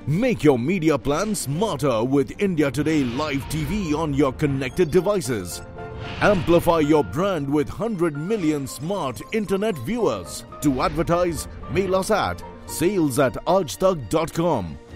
Make your media plan smarter with India Today Live TV on your connected devices. Amplify your brand with 100 million smart internet viewers. To advertise, mail us at sales@aajtak.com.